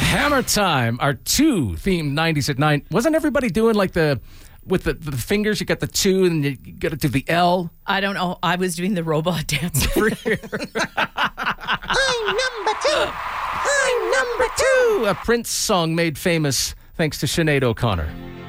Hammer time. Our 2 themed 90s at 9. Wasn't everybody doing like with the fingers? You got the 2 and you got to do the L. I don't know. I was doing the robot dance over here. I'm number 2. I'm number 2. A Prince song made famous thanks to Sinead O'Connor.